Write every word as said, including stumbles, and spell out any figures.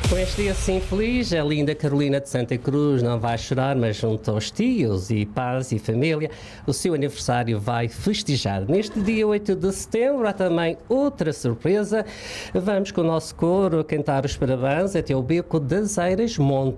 Com este dia assim feliz, a linda Carolina de Santa Cruz não vai chorar, mas junto aos tios e pais e família, o seu aniversário vai festejar. Neste dia oito de setembro há também outra surpresa. Vamos com o nosso coro a cantar os parabéns até o Beco das Eiras, Monte